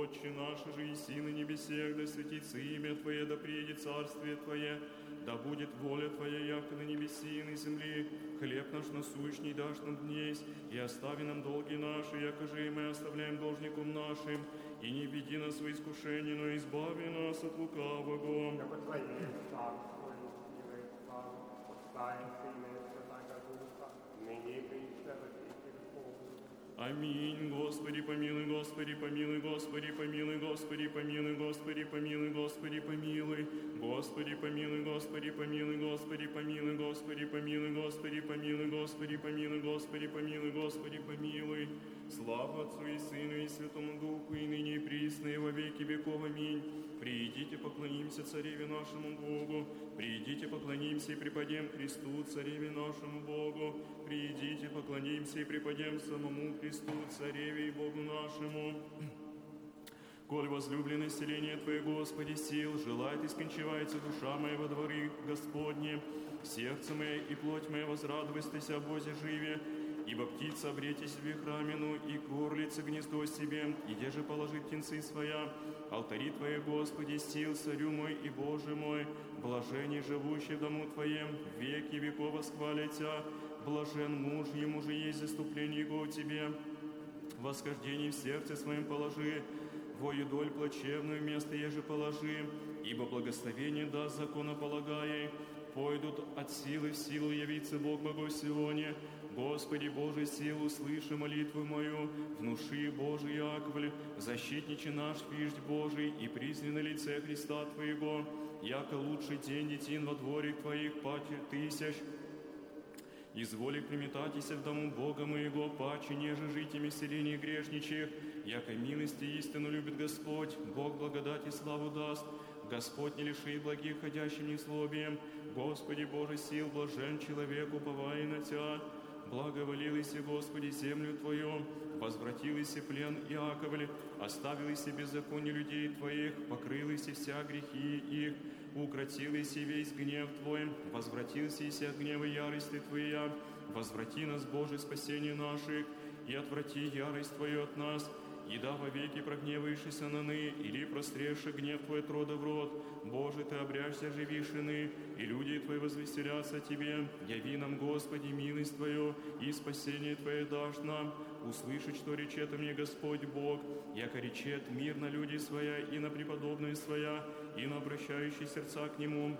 Отче наш же и си на небесех, да светится имя Твое, да приедет царствие Твое, да будет воля Твоя, яко на небеси и на земли. Хлеб наш насущный дашь нам днесь, и остави нам долги наши, яко же и мы оставляем должникам нашим. И не веди нас во искушение, но избави нас от лукавого. Яко Твое царство и сила и слава, Отца и Сына и Святаго Духа, ныне и присно во веки веков. Аминь. Господи помилуй, Господи помилуй, Господи помилуй, Господи помилуй, Господи помилуй, Господи помилуй, Господи помилуй, Господи помилуй, Господи помилуй, Господи помилуй, Господи помилуй, Господи помилуй, Господи помилуй, Господи помилуй. Слава Отцу и Сыну и Святому Духу, и ныне и присно, и во веки веков. Аминь. Приидите, поклонимся Цареве нашему Богу, приидите, поклонимся и преподем Христу, Цареве нашему Богу, приидите, поклонимся и преподем самому Христу, Цареве и Богу нашему. Коль возлюбленное селение Твое, Господи, сил, желает и скончивается душа моя во дворы Господне, сердце мое и плоть моя возрадуйся о Бозе живе, ибо птица обретись в вихрамину, и горлица гнездо себе, и где же положит птенцы своя, алтари Твои, Господи, сил, Царю мой и Боже мой, блаженней живущий в дому Твоем, веки веков восхвалят Тя, блажен муж, ему же есть заступление Его в Тебе, восхождение в сердце своем положи, Твою доль плачевную место еже положи, ибо благословение даст законополагай, пойдут от силы в силу явиться Бог Богу Сионе. Господи Божий, силу, слыши молитву мою, внуши Божий Яковле, защитниче наш пиждь Божий, и призни на лице Христа Твоего, яко лучший день детин во дворе Твоих пати тысяч. Изволи приметатися в дому Бога моего, паче неже житями селений грешничих, яко милости истину любит Господь, Бог благодать и славу даст, Господь не лишит благих, ходящим неслобием. Господи Боже сил, блажен человек, уповая на Тя. Благоволилися, Господи, землю Твою, возвратилися плен Иаковле, оставилися беззаконие людей Твоих, покрылися вся грехи их, укротилися весь гнев Твой, возвратился от гнева ярости Твоя, возврати нас, Боже, спасение наших, и отврати ярость Твою от нас, и да вовеки прогневаешься на ны, или простреши гнев Твой от рода в род. Боже, Ты обряшься живишины, и люди Твои возвеселятся Тебе. Яви нам, Господи, милость Твою, и спасение Твое дашь нам. Услышать, что речет мне Господь Бог, яко речет мир на люди Своя, и на преподобные Своя, и на обращающие сердца к Нему.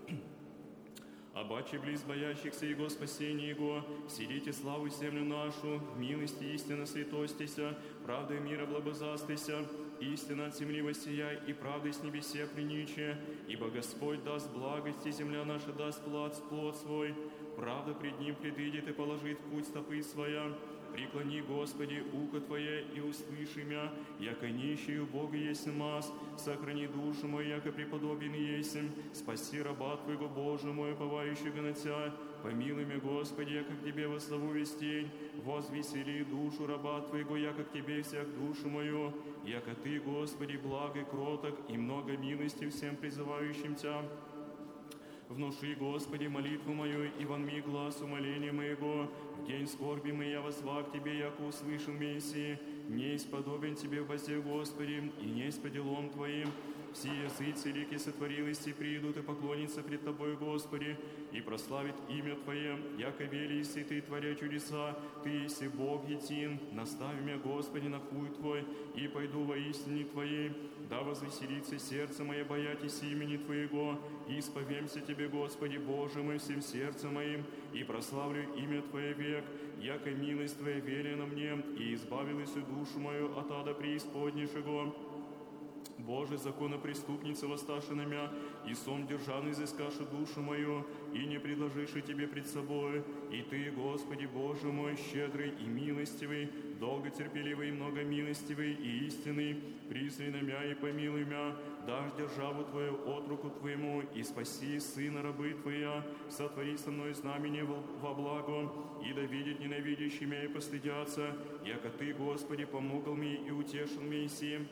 Обаче близ боящихся Его спасения Его, сидите славу землю нашу, милости истинно святостися, правдой мира благозастися, истина от земли воссияй, и правдой с небесе приниче, ибо Господь даст благость, и земля наша даст плод свой, правда пред Ним предыдет и положит в путь стопы своя. Преклони, Господи, ухо Твое, и услыши мя, яко нищий у Бога есть маз, сохрани душу мою, яко преподобен есмь, спаси раба Твоего, Боже мой, уповающего на Тя, помилуй меня, Господи, яко к Тебе вослову вестень, возвесели душу раба Твоего, яко к Тебе всяк душу мою, яко Ты, Господи, благ и кроток, и много милости всем призывающим Тя. Внуши, Господи, молитву мою, и вонми глаз умоления моего. В день скорби мы я воззвал к Тебе, яко услышал Мессии. Не исподобен Тебе в возе, Господи, и не есть по делам Твоим. Все языцы лики сотворились и придут и поклонятся пред Тобой, Господи, и прославит имя Твое, яко вели си Ты, творя чудеса, Ты еси Бог един. Настави меня, Господи, на путь Твой, и пойду во истине Твоей. Да возвеселится сердце мое, боятись имени Твоего, и исповемся Тебе, Господи, Боже мой, всем сердцем моим, и прославлю имя Твое век, яко милость Твоя велена мне, и избавилась душу мою от ада преисподнейшего. Боже, законопреступница восставши на мя, и сон державный изыскаши душу мою, и не предложиши Тебе пред собою. И Ты, Господи, Боже мой, щедрый и милостивый, долготерпеливый и многомилостивый и истинный, призри на мя и помилуй мя, дашь державу Твою от руку Твоему, и спаси сына рабы Твоя, сотвори со мной знамение во благо, и да видят ненавидящие мя и постыдятся, яко Ты, Господи, помогал мне и утешил меня сим.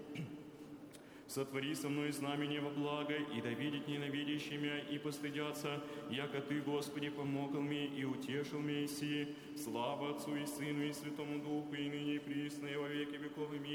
Сотвори со мной знамение во благо, и да видят ненавидящие меня и постыдятся, яко Ты, Господи, помогал мне и утешил меня сии. Слава Отцу и Сыну и Святому Духу, и ныне и присно, и во веки веков. Аминь.